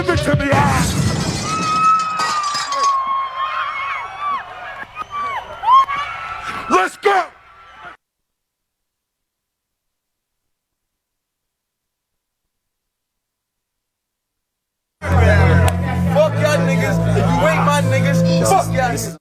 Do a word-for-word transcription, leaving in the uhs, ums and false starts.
Give it to me, ah! Let's go! Fuck y'all niggas. If you ain't my niggas, fuck y'all niggas.